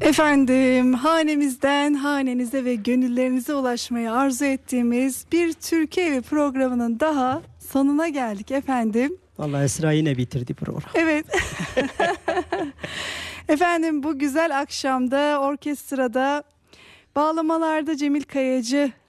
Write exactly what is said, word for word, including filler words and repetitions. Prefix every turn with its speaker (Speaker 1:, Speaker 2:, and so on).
Speaker 1: Efendim, hanemizden hanenize ve gönüllerinize ulaşmayı arzu ettiğimiz bir Türkü Evi programının daha sonuna geldik efendim.
Speaker 2: Vallahi Esra yine bitirdi programı.
Speaker 1: Evet. Efendim, bu güzel akşamda orkestrada bağlamalarda Cemil Kayacı